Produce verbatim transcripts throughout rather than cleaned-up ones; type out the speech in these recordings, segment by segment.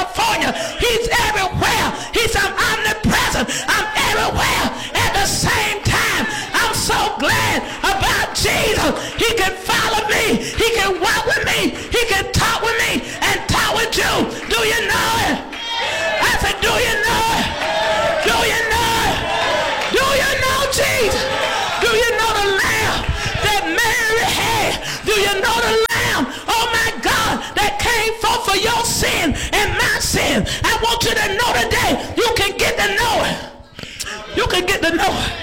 California. He's everywhere. He's omnipresent. I'm everywhere at the same time. I'm so glad about Jesus. He can follow me. He can walk with me. He can talk with me and talk with you. Do you know it? I said, do you know it? Do you know it? Do you know Jesus? Do you know the Lamb that Mary had? Do you know the Lamb, oh my God, that came forth for your sin and my sin? I want you to know today, you can get to know it. You can get to know it.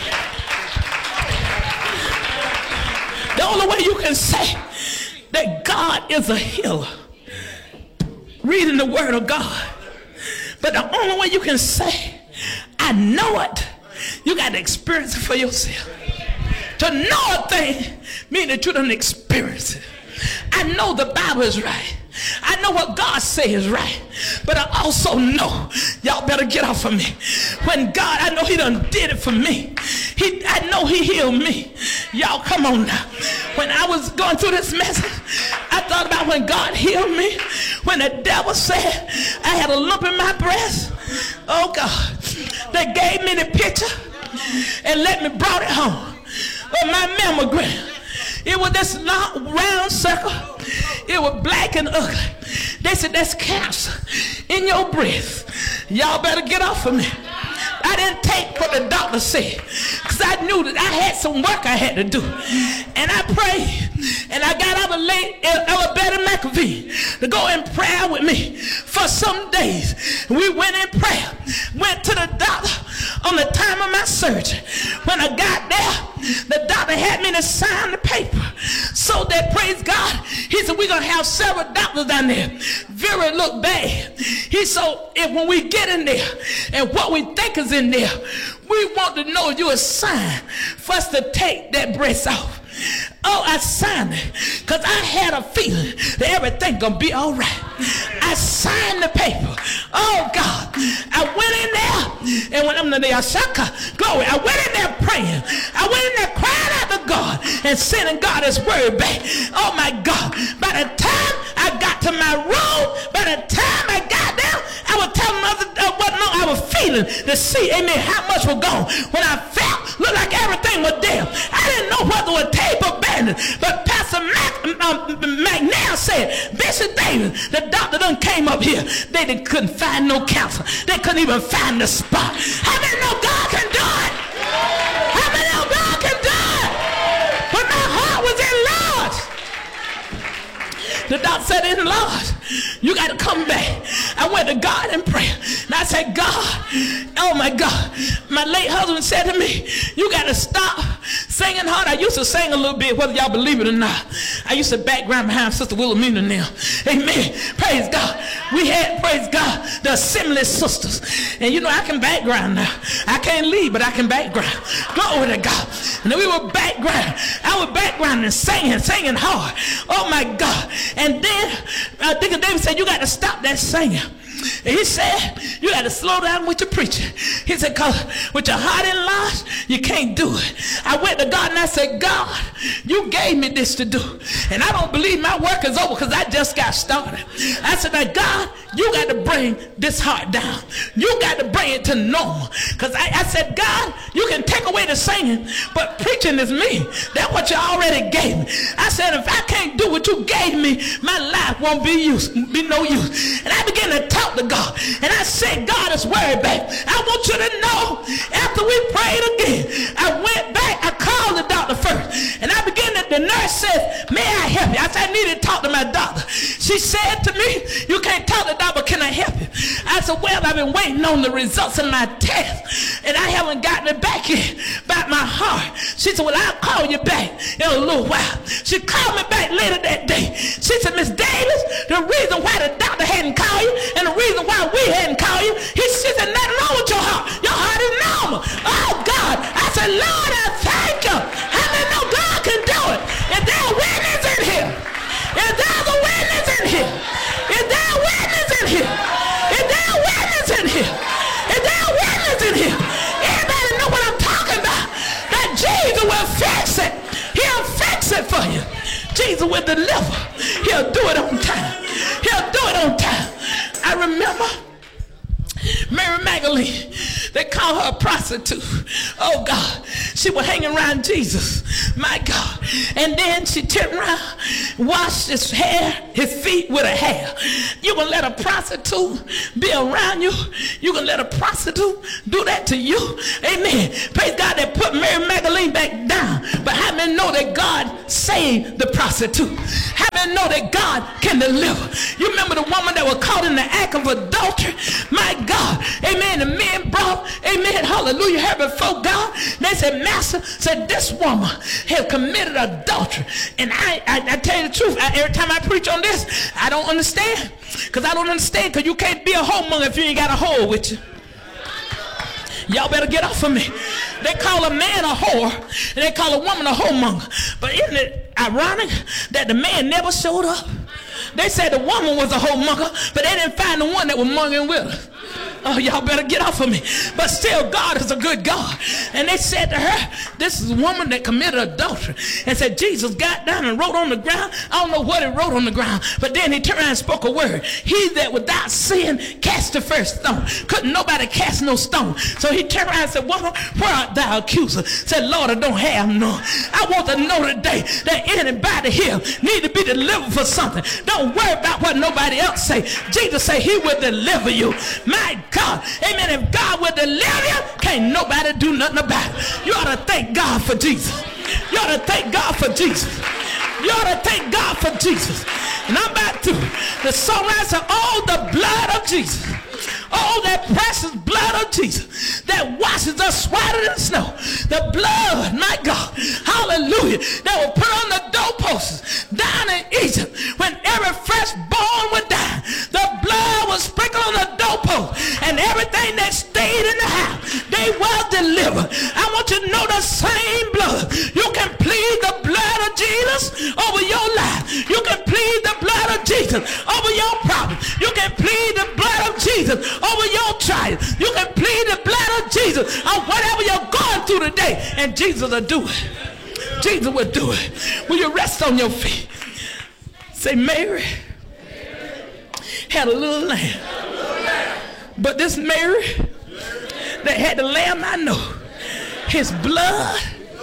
The only way you can say that God is a healer, reading the word of God. But the only way you can say, I know it, you got to experience it for yourself. To know a thing means that you don't experience it. I know the Bible is right. I know what God says is right. But I also know, y'all better get off of me. When God, I know he done did it for me. He, I know he healed me. Y'all come on now. When I was going through this message, I thought about when God healed me. When the devil said I had a lump in my breast. Oh God. They gave me the picture and let me brought it home of my mammogram. It was this long, round circle. It was black and ugly. They said, that's cancer in your breast. Y'all better get off of me. I didn't take what the doctor said because I knew that I had some work I had to do. And I prayed. And I got out of late Elabetta McAfee to go in prayer with me for some days. We went in prayer. Went to the doctor on the time of my surgery. When I got there, the doctor had me to sign the paper. So that, praise God, he said, we're going to have several doctors down there. Very look bad. He said, if when we get in there and what we think is in there, we want to know you a sign for us to take that breast off. Oh, I signed it because I had a feeling that everything gonna be all right. I signed the paper. Oh God, I went in there and when I'm in the Ashaka, glory, I went in there praying. I went in there crying out to God and sending God his word back. Oh my God, by the time I got to my room, by the time I got there, I was telling other uh, what no, I was feeling to see, amen, how much was gone. When I felt, looked like everything was there. I didn't know whether it was tape or bandage, but Pastor Mac, um, McNair said, Bishop Davis, the doctor done came up here. They didn't, couldn't find no cancer. They couldn't even find the spot. How many know God can do it? How many know God can do it? But my heart was enlarged. The doctor said, enlarged. You got to come back. I went to God in prayer. And I said, God, oh my God. My late husband said to me, you got to stop singing hard. I used to sing a little bit, whether y'all believe it or not. I used to background behind Sister Wilhelmina now. Amen. Praise God. We had, praise God, the Assembly Sisters. And you know, I can background now. I can't lead, but I can background. Glory to God. And then we were background. I was background and singing, singing hard. Oh my God. And then I think David said, you got to stop that singing. And he said, you got to slow down with your preaching. He said, because with your heart enlarged, you can't do it. I went to God and I said, God, you gave me this to do. And I don't believe my work is over because I just got started. I said, now, God, you got to bring this heart down. You got to bring it to normal. Because I, I said, God, you can take away the singing, but preaching is me. That's what you already gave me. I said, if I can't do what you gave me, my life won't be use, be no use. And I began to talk to God. And I said, God, it's word back. I want you to know, after we prayed again, I went back, I called the doctor first. And I began to, the nurse said, may I help you? I said, I need to talk to my doctor. She said to me, you can't talk to the doctor, can I help you? I said, well, I've been waiting on the results of my test. And I haven't gotten it back yet about my heart. She said, well, I'll call you back in a little while. She called me back later that day. She said, Miss Davis, the reason why the doctor hadn't called you and the reason why we hadn't called you, he said, nothing wrong with your heart. Your heart is normal. Oh, God. I said, Lord, I thank you. How many know God can do it? Is there a witness in here? Is there a witness in here? Is there a witness in here? Is there a witness in here? Is there a witness in here? Everybody know what I'm talking about. That Jesus will fix it. He'll fix it for you. Jesus will deliver. He'll do it on time. He'll do it on time. I remember Mary Magdalene, they call her a prostitute. Oh God, she was hanging around Jesus, my God. And then she turned around, washed his hair, his feet with her hair. You gonna let a prostitute be around you? You gonna let a prostitute do that to you? Amen. Praise God, that put Mary Magdalene back down. But how many know that God saved the prostitute? How many know that God can deliver? You remember the woman that was caught in the act of adultery? My God, amen. The men brought, amen, hallelujah, her before God. They said, Master, said this woman has committed adultery. And I, I, I tell you the truth, I, every time I preach on this, I don't understand. Because I don't understand, because you can't be a whoremonger if you ain't got a whore with you. Y'all better get off of me. They call a man a whore, and they call a woman a whoremonger. But isn't it ironic that the man never showed up? They said the woman was a whoremonger, but they didn't find the one that was mongering with her. Oh, y'all better get off of me. But still, God is a good God. And they said to her, this is a woman that committed adultery. And said, Jesus got down and wrote on the ground. I don't know what he wrote on the ground. But then he turned around and spoke a word. He that without sin cast the first stone. Couldn't nobody cast no stone. So he turned around and said, woman, where art thou accuser? Said, Lord, I don't have none. I want to know today that anybody here need to be delivered for something. Don't worry about what nobody else say. Jesus said he will deliver you. My God, amen. If God will deliver you, can't nobody do nothing about it. You ought to thank God for Jesus. You ought to thank God for Jesus. You ought to thank God for Jesus. And I'm about to. The songwriter said, oh, the blood of Jesus. Oh, that precious blood of Jesus that washes us whiter than snow. The blood, my God, hallelujah, that was put on the doorposts down in Egypt when every firstborn would die. The blood was sprinkled on the doorpost, and everything that stayed in the house, they were delivered. I want you to know the same blood. You can plead the blood of Jesus over your life. You can plead the blood of Jesus over your problem. You can plead the blood of Jesus over your trial. You can plead the blood of Jesus on whatever you're going through today, and Jesus will do it. Jesus will do it. Will you rest on your feet? Say, Mary had a little lamb, but this Mary that had the lamb, I know his blood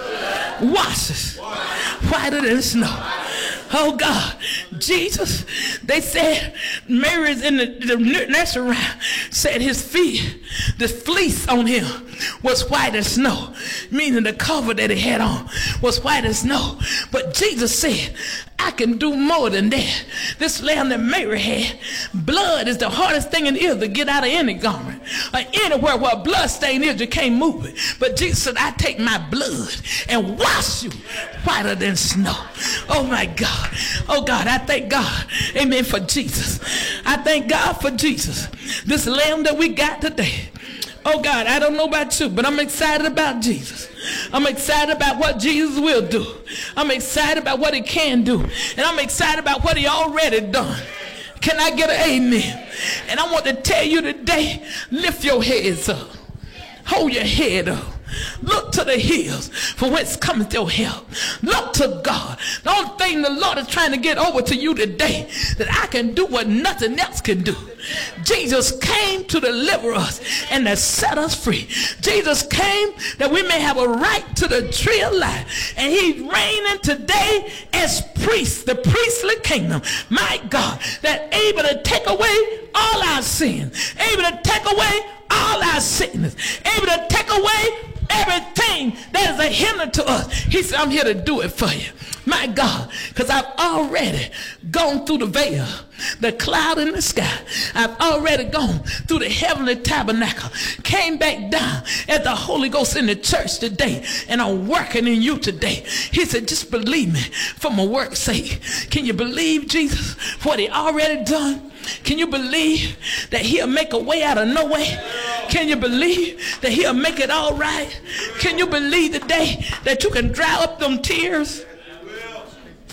washes whiter than snow. Oh God, Jesus, they said, Mary's in the, the nursery rhyme, said his feet, the fleece on him was white as snow, meaning the cover that he had on was white as snow. But Jesus said, I can do more than that. This lamb that Mary had, blood is the hardest thing in the earth to get out of any garment. Or anywhere where blood stain is, you can't move it. But Jesus said, I take my blood and wash you whiter than snow. Oh my God. Oh God, I thank God, amen, for Jesus. I thank God for Jesus. This lamb that we got today. Oh God, I don't know about you, but I'm excited about Jesus. I'm excited about what Jesus will do. I'm excited about what he can do. And I'm excited about what he already done. Can I get an amen? And I want to tell you today, lift your heads up. Hold your head up. Look to the hills for whence cometh your help. Look to God. The only thing the Lord is trying to get over to you today, that I can do what nothing else can do. Jesus came to deliver us and to set us free. Jesus came that we may have a right to the tree of life. And he's reigning today as priest, the priestly kingdom. My God, that able to take away all our sins, able to take away all our sickness, able to take away everything that is a hindrance to us. He said, I'm here to do it for you. My God, because I've already gone through the veil, the cloud in the sky. I've already gone through the heavenly tabernacle, came back down as the Holy Ghost in the church today, and I'm working in you today. He said, just believe me for my work's sake. Can you believe Jesus, what he already done? Can you believe that he'll make a way out of no way? Can you believe that he'll make it all right? Can you believe today that you can dry up them tears?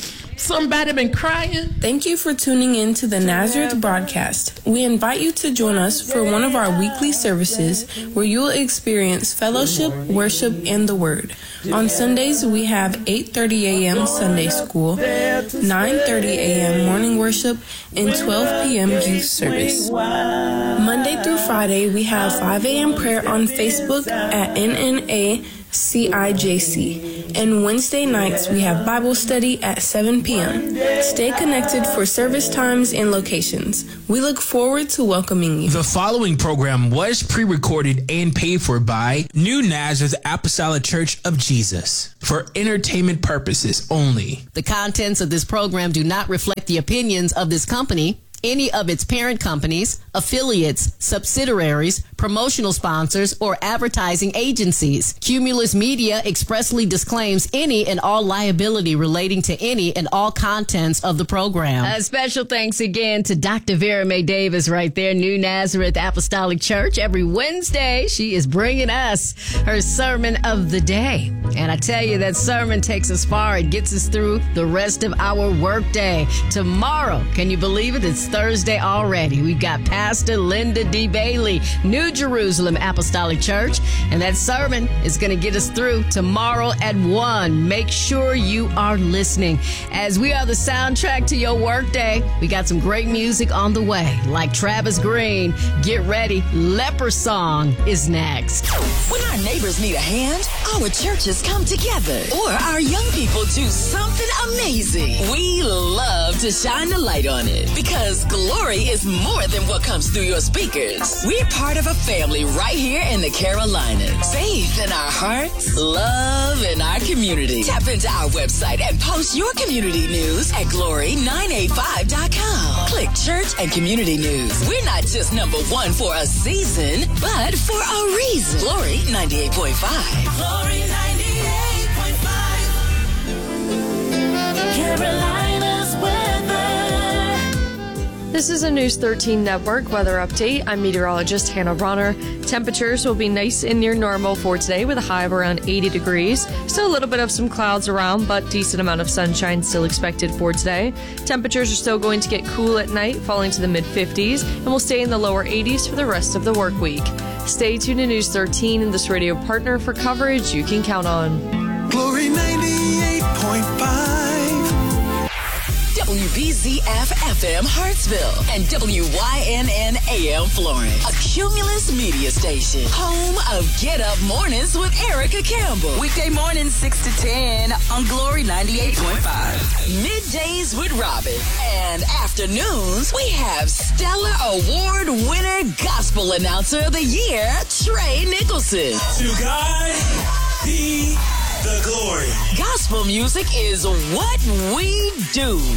Somebody been crying. Thank you for tuning in to the Nazareth broadcast. We invite you to join us for one of our weekly services where you will experience fellowship, worship, and the Word. On Sundays, we have eight thirty a.m. Sunday School, nine thirty a.m. morning worship, and twelve p.m. youth service. Monday through Friday, we have five a.m. prayer on Facebook at N N A C I J C. And Wednesday nights, we have Bible study at seven p.m. Stay connected for service times and locations. We look forward to welcoming you. The following program was pre-recorded and paid for by New Nazareth Apostolic Church of Jesus for entertainment purposes only. The contents of this program do not reflect the opinions of this company, any of its parent companies, affiliates, subsidiaries, promotional sponsors, or advertising agencies. Cumulus Media expressly disclaims any and all liability relating to any and all contents of the program. A special thanks again to Doctor Vera Mae Davis right there, New Nazareth Apostolic Church. Every Wednesday, she is bringing us her sermon of the day. And I tell you, that sermon takes us far. It gets us through the rest of our workday. Tomorrow, can you believe it? It's Thursday already. We've got Pastor Linda D. Bailey, New Jerusalem Apostolic Church, and that sermon is going to get us through tomorrow at one. Make sure you are listening, as we are the soundtrack to your workday. We got some great music on the way, like Travis Green. Get ready. Leper Song is next. When our neighbors need a hand, our churches come together, or our young people do something amazing. We love to shine the light on it, because glory is more than what comes through your speakers. We're part of a family right here in the Carolinas. Faith in our hearts, love in our community. Tap into our website and post your community news at glory nine eighty-five dot com. Click Church and Community News. We're not just number one for a season, but for a reason. Glory ninety-eight point five. Glory ninety-eight point five. Carolina's weather. This is a News thirteen Network weather update. I'm meteorologist Hannah Bronner. Temperatures will be nice and near normal for today with a high of around eighty degrees. Still a little bit of some clouds around, but decent amount of sunshine still expected for today. Temperatures are still going to get cool at night, falling to the mid fifties, and will stay in the lower eighties for the rest of the work week. Stay tuned to News thirteen and this radio partner for coverage you can count on. Glory ninety-eight point five. W B Z F F M Hartsville and W Y N N A M Florence. A Cumulus media station. Home of Get Up Mornings with Erica Campbell. Weekday mornings six to ten on Glory ninety-eight point five. Middays with Robin. And afternoons, we have Stellar Award winner Gospel Announcer of the Year, Trey Nicholson. To God be the glory. Gospel music is what we do.